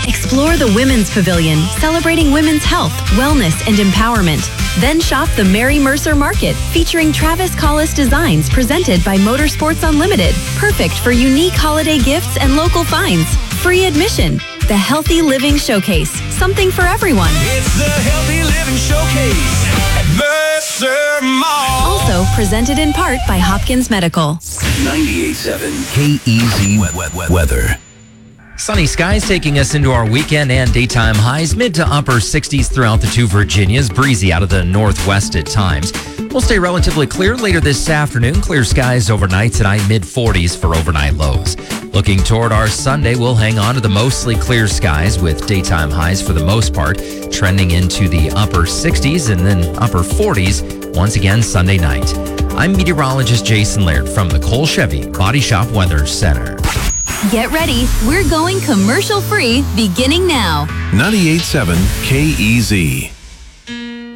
Explore the Women's Pavilion, celebrating women's health, wellness, and empowerment. Then shop the Mary Mercer Market, featuring Travis Collis designs presented by Motorsports Unlimited. Perfect for unique holiday gifts and local finds. Free admission. The Healthy Living Showcase, something for everyone. It's the Healthy Living Showcase at Mercer Mall. Also presented in part by Hopkins Medical. 98.7 KEZ weather. Sunny skies taking us into our weekend and daytime highs, mid to upper 60s throughout the two Virginias, breezy out of the northwest at times. We'll stay relatively clear later this afternoon. Clear skies overnight tonight, mid 40s for overnight lows. Looking toward our Sunday, we'll hang on to the mostly clear skies with daytime highs for the most part, trending into the upper 60s and then upper 40s once again Sunday night. I'm meteorologist Jason Laird from the Cole Chevy Body Shop Weather Center. Get ready. We're going commercial free beginning now. 98.7 KEZ.